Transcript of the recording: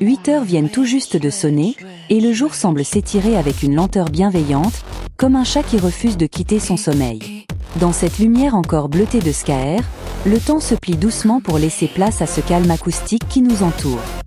8 heures viennent tout juste de sonner, et le jour semble s'étirer avec une lenteur bienveillante, comme un chat qui refuse de quitter son sommeil. Dans cette lumière encore bleutée de Skaer, le temps se plie doucement pour laisser place à ce calme acoustique qui nous entoure.